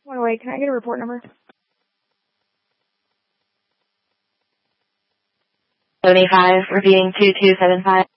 108, can I get a report number? 75, repeating 2275.